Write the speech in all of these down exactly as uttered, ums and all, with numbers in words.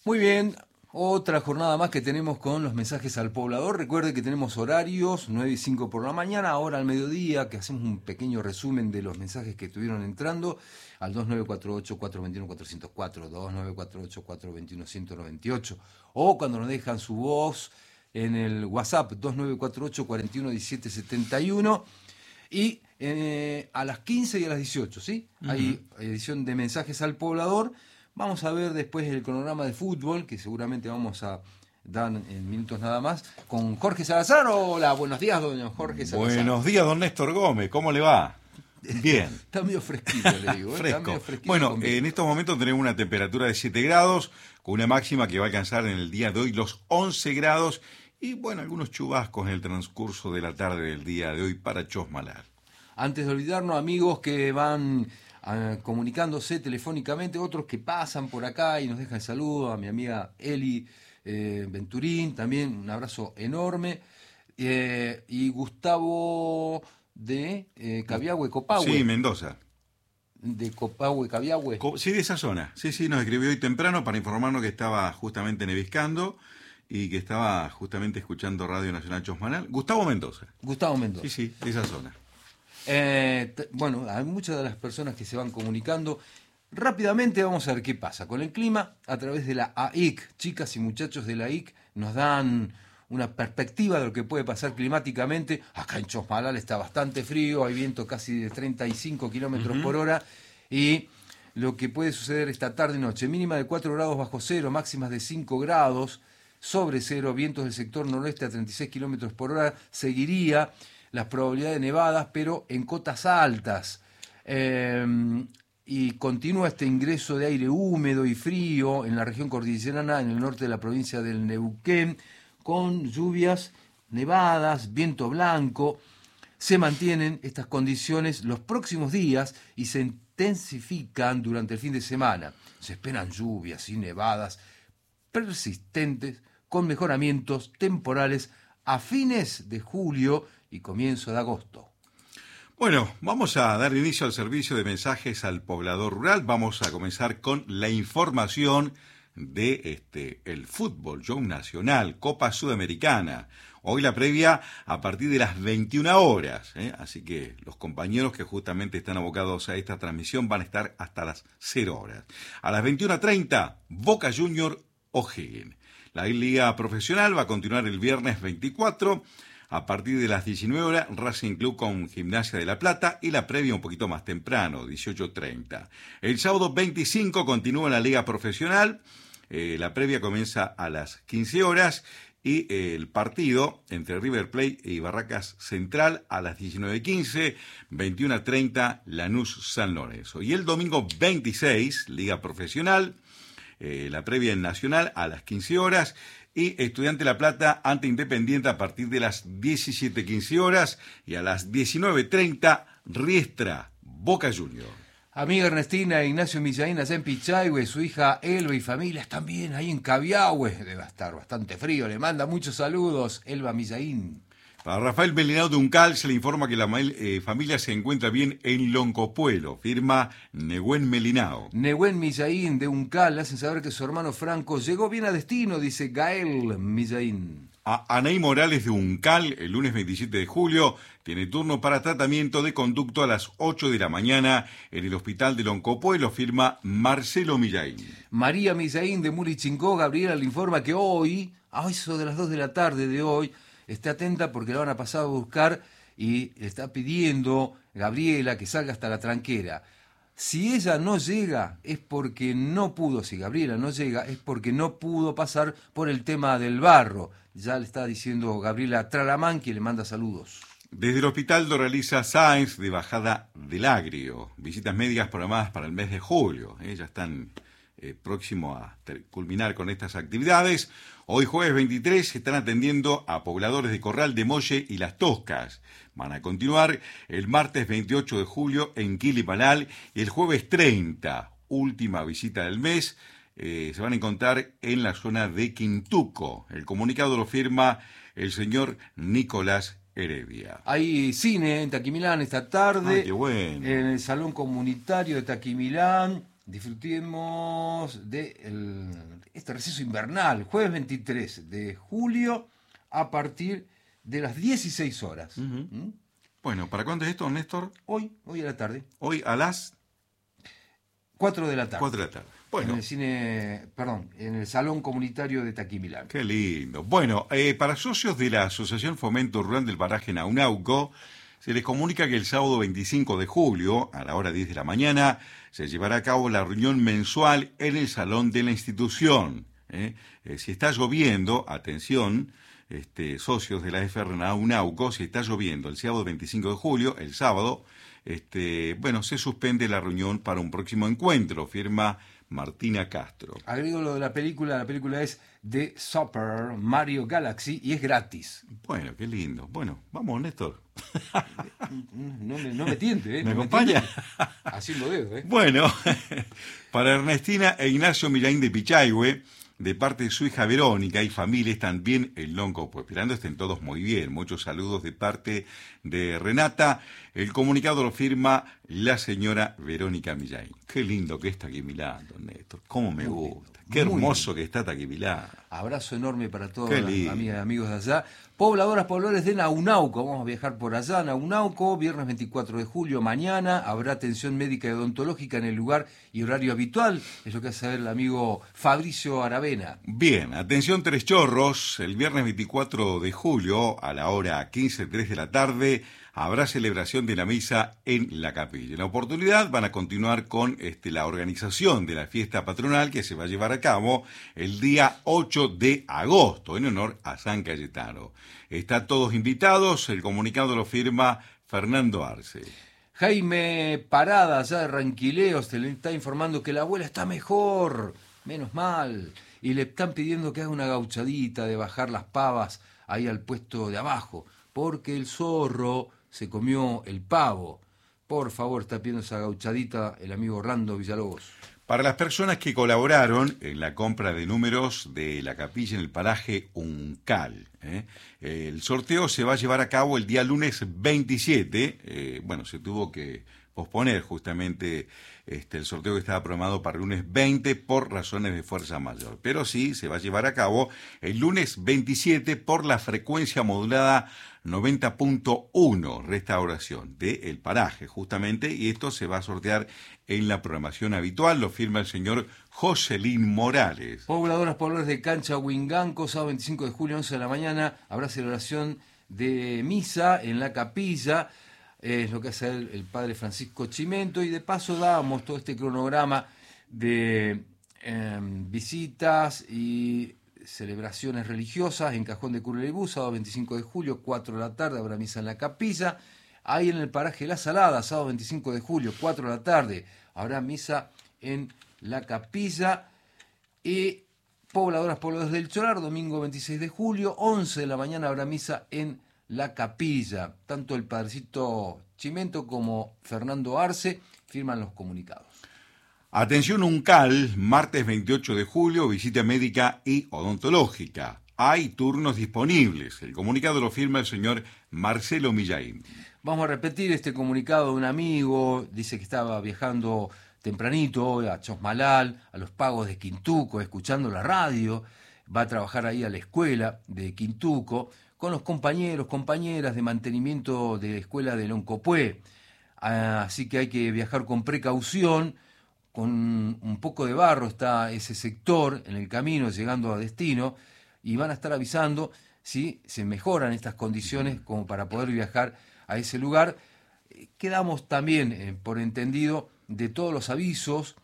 Muy bien, otra jornada más que tenemos con los mensajes al poblador. Recuerde que tenemos horarios, nueve y cinco por la mañana, ahora al mediodía, que hacemos un pequeño resumen de los mensajes que estuvieron entrando al dos nueve cuatro ocho, cuatro dos uno, cuatro cero cuatro, dos nueve cuatro ocho, cuatro dos uno, uno cero nueve ocho, o cuando nos dejan su voz en el WhatsApp dos nueve cuatro ocho, cuatro uno uno siete siete uno. Y eh, a las quince y a las dieciocho, ¿sí? Uh-huh. Hay edición de mensajes al poblador. Vamos a ver después el cronograma de fútbol, que seguramente vamos a dar en minutos nada más, con Jorge Salazar. Hola, buenos días, don Jorge Salazar. Buenos días, don Néstor Gómez, ¿cómo le va? Bien. Está medio fresquito, le digo. ¿eh? Fresco. Está medio fresquito. Bueno, en estos momentos tenemos una temperatura de siete grados, con una máxima que va a alcanzar en el día de hoy los once grados, y bueno, algunos chubascos en el transcurso de la tarde del día de hoy para Chosmalal. Antes de olvidarnos, amigos que van uh, comunicándose telefónicamente, otros que pasan por acá y nos dejan el saludo, a mi amiga Eli eh, Venturín, también un abrazo enorme, eh, y Gustavo de eh, Cabiahue, Copahue. Sí, Mendoza. De Copahue, Cabiahue. Sí, de esa zona. Sí, sí, nos escribió hoy temprano para informarnos que estaba justamente neviscando y que estaba justamente escuchando Radio Nacional Chosmalal. Gustavo Mendoza. Gustavo Mendoza. Sí, sí, de esa zona. Eh, t- bueno, hay muchas de las personas que se van comunicando. Rápidamente vamos a ver qué pasa con el clima a través de la A I C. Chicas y muchachos de la A I C nos dan una perspectiva de lo que puede pasar climáticamente. Acá en Chosmalal está bastante frío, hay viento casi de treinta y cinco kilómetros uh-huh. por hora, y lo que puede suceder esta tarde y noche, mínima de cuatro grados bajo cero, máximas de cinco grados sobre cero, vientos del sector noroeste a treinta y seis kilómetros por hora, seguiría las probabilidades de nevadas, pero en cotas altas. Eh, y continúa este ingreso de aire húmedo y frío en la región cordillerana, en el norte de la provincia del Neuquén, con lluvias, nevadas, viento blanco. Se mantienen estas condiciones los próximos días y se intensifican durante el fin de semana. Se esperan lluvias y nevadas persistentes con mejoramientos temporales a fines de julio y comienzo de agosto. Bueno, vamos a dar inicio al servicio de mensajes al poblador rural. Vamos a comenzar con la información de este el fútbol, show nacional, Copa Sudamericana. Hoy la previa a partir de las veintiuna horas, ¿eh? Así que los compañeros que justamente están abocados a esta transmisión van a estar hasta las cero horas. A las veintiuna treinta, Boca Junior O'Higgins. La liga profesional va a continuar el viernes veinticuatro. A partir de las diecinueve horas, Racing Club con Gimnasia de La Plata, y la previa un poquito más temprano, dieciocho treinta. El sábado veinticinco continúa la liga profesional. Eh, la previa comienza a las quince horas y eh, el partido entre River Plate y Barracas Central a las diecinueve quince, veintiuna treinta, Lanús San Lorenzo. Y el domingo veintiséis, liga profesional. Eh, la previa en Nacional a las quince horas y Estudiante La Plata ante Independiente a partir de las diecisiete quince horas, y a las diecinueve treinta Riestra Boca Junior. Amiga Ernestina, Ignacio Millaín allá en Pichahue, su hija Elba y familia están bien ahí en Cabiahue, debe estar bastante frío, le manda muchos saludos Elba Millaín. Para Rafael Melinao de Uncal se le informa que la eh, familia se encuentra bien en Loncopuelo, firma Nehuen Melinao. Nehuen Millaín de Uncal le hacen saber que su hermano Franco llegó bien a destino, dice Gael Millaín. A Anaí Morales de Uncal, el lunes veintisiete de julio, tiene turno para tratamiento de conducto a las ocho de la mañana en el hospital de Loncopuelo, firma Marcelo Millaín. María Millaín de Murichingó, Gabriela le informa que hoy, a eso de las dos de la tarde de hoy, esté atenta porque la van a pasar a buscar y le está pidiendo Gabriela que salga hasta la tranquera. Si ella no llega es porque no pudo, si Gabriela no llega es porque no pudo pasar por el tema del barro. Ya le está diciendo Gabriela Tralamán, que le manda saludos. Desde el hospital lo realiza Sáenz de Bajada del Agrio. Visitas médicas programadas para el mes de julio. ¿eh? Ya están eh, próximos a ter- culminar con estas actividades. Hoy jueves veintitrés se están atendiendo a pobladores de Corral de Molle y Las Toscas. Van a continuar el martes veintiocho de julio en Quilipanal y el jueves treinta, última visita del mes, eh, se van a encontrar en la zona de Quintuco. El comunicado lo firma el señor Nicolás Heredia. Hay cine en Taquimilán esta tarde. Ah, qué bueno. En el Salón Comunitario de Taquimilán. disfrutemos de el, este receso invernal, jueves veintitrés de julio, a partir de las dieciséis horas. Uh-huh. ¿Mm? Bueno, ¿para cuándo es esto, Néstor? Hoy, hoy a la tarde. Hoy a las cuatro de la tarde. cuatro de la tarde. Bueno. En el cine, perdón, en el Salón Comunitario de Taquimilán. Qué lindo. Bueno, eh, para socios de la Asociación Fomento Rural del Paraje Naunauco, se les comunica que el sábado veinticinco de julio, a la hora diez de la mañana, se llevará a cabo la reunión mensual en el salón de la institución. ¿eh? Eh, si está lloviendo, atención, este, socios de la F R Naunauco, si está lloviendo el sábado veinticinco de julio, el sábado, este, bueno, se suspende la reunión para un próximo encuentro, firma Martina Castro. Agrego lo de la película, la película es The Super Mario Galaxy y es gratis. Bueno, qué lindo. Bueno, vamos, Néstor. No me, no me tiente, ¿eh? ¿Me no acompaña? Me Así lo veo, ¿eh? Bueno, para Ernestina e Ignacio Milaín de Pichayhue, de parte de su hija Verónica y familias también el Lonco, pues esperando estén todos muy bien. Muchos saludos de parte de Renata. El comunicado lo firma la señora Verónica Milaín. Qué lindo que está Taquimilán, don Néstor. Cómo me Muy gusta. lindo, Qué muy hermoso lindo. que está Taquimilán. Abrazo enorme para todos Qué los lindo. amigas y amigos de allá. Pobladoras, pobladores de Naunauco. Vamos a viajar por allá, Naunauco, viernes veinticuatro de julio, mañana. Habrá atención médica y odontológica en el lugar y horario habitual. Es lo que hace saber el amigo Fabricio Aravena. Bien, atención Tres Chorros, el viernes veinticuatro de julio a la hora quince tres de la tarde habrá celebración de la misa en la capilla. En la oportunidad van a continuar con este, la organización de la fiesta patronal que se va a llevar a cabo el día ocho de agosto en honor a San Cayetano. Están todos invitados, el comunicado lo firma Fernando Arce. Jaime Parada, allá de Ranquileos, te le está informando que la abuela está mejor, menos mal. Y le están pidiendo que haga una gauchadita de bajar las pavas ahí al puesto de abajo, porque el zorro se comió el pavo. Por favor, está pidiendo esa gauchadita el amigo Orlando Villalobos. Para las personas que colaboraron en la compra de números de la capilla en el paraje Uncal, ¿eh? el sorteo se va a llevar a cabo el día lunes veintisiete. Eh, bueno, se tuvo que posponer justamente este, el sorteo que estaba programado para el lunes veinte por razones de fuerza mayor. Pero sí, se va a llevar a cabo el lunes veintisiete por la frecuencia modulada noventa punto uno, restauración del paraje justamente, y esto se va a sortear en la programación habitual, lo firma el señor Joselín Morales. Pobladoras, pobladores de Cancha Huinganco, sábado veinticinco de julio, once de la mañana, habrá celebración de misa en la capilla. Es lo que hace el, el padre Francisco Chimento, y de paso damos todo este cronograma de eh, visitas y celebraciones religiosas en Cajón de Curleibú, sábado veinticinco de julio, cuatro de la tarde, habrá misa en la capilla. Ahí en el paraje La Salada, sábado veinticinco de julio, cuatro de la tarde, habrá misa en la capilla. Y Pobladoras, pobladores del Cholar, domingo veintiséis de julio, once de la mañana habrá misa en la capilla. Tanto el padrecito Chimento como Fernando Arce firman los comunicados. Atención Uncal, martes veintiocho de julio, visita médica y odontológica. Hay turnos disponibles. El comunicado lo firma el señor Marcelo Millaín. Vamos a repetir este comunicado de un amigo. Dice que estaba viajando tempranito a Chosmalal, a los pagos de Quintuco, escuchando la radio. Va a trabajar ahí a la escuela de Quintuco con los compañeros, compañeras de mantenimiento de la escuela de Loncopué. Así que hay que viajar con precaución. Con un poco de barro está ese sector en el camino llegando a destino, y van a estar avisando si se mejoran estas condiciones como para poder viajar a ese lugar. Quedamos también eh, por entendido de todos los avisos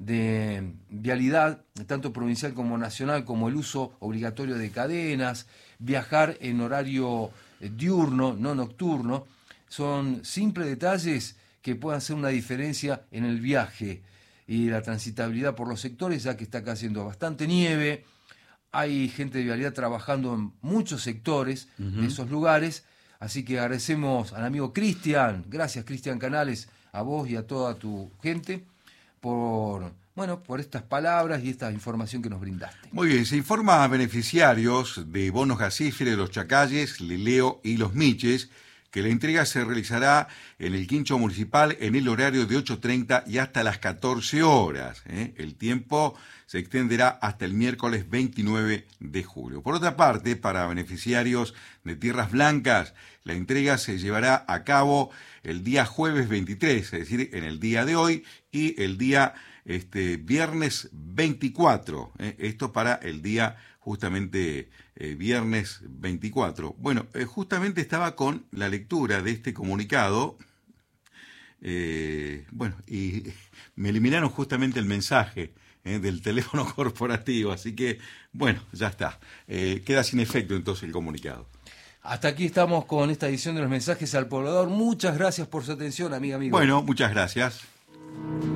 de vialidad, tanto provincial como nacional, como el uso obligatorio de cadenas, viajar en horario diurno, no nocturno. Son simples detalles que pueden hacer una diferencia en el viaje y la transitabilidad por los sectores, ya que está cayendo bastante nieve. Hay gente de vialidad trabajando en muchos sectores uh-huh. de esos lugares, así que agradecemos al amigo Cristian, gracias Cristian Canales, a vos y a toda tu gente, por, bueno, por estas palabras y esta información que nos brindaste. Muy bien, se informa a beneficiarios de bonos gasíferos de los Chacalles, Leleo y los Miches, que la entrega se realizará en el quincho municipal en el horario de ocho treinta y hasta las catorce horas. ¿eh? El tiempo se extenderá hasta el miércoles veintinueve de julio. Por otra parte, para beneficiarios de Tierras Blancas, la entrega se llevará a cabo el día jueves veintitrés, es decir, en el día de hoy, y el día este, viernes veinticuatro. ¿eh? Esto para el día justamente eh, viernes veinticuatro. Bueno, eh, justamente estaba con la lectura de este comunicado, eh, bueno, y me eliminaron justamente el mensaje eh, del teléfono corporativo, así que, bueno, ya está. Eh, queda sin efecto entonces el comunicado. Hasta aquí estamos con esta edición de los mensajes al poblador. Muchas gracias por su atención, amiga, amigo. Bueno, muchas gracias.